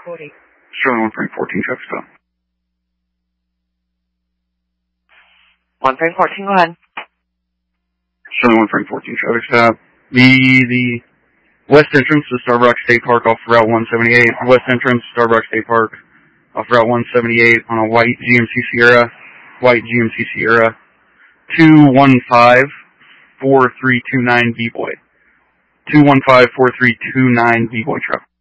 40. Sterling 1 Frank 14, traffic stop. 1 Frank 14, go ahead. Sterling 1 Frank 14, traffic stop. The west entrance to Starbuck State Park off Route 178. West entrance, Starbuck State Park off Route 178 on a white GMC Sierra. 215-4329 B-Boy. 215-4329 B-Boy truck.